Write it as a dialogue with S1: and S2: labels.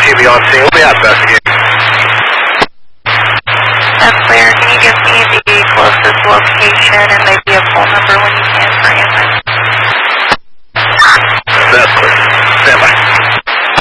S1: TV on scene. We'll be out investigating.
S2: That's clear. Can you give me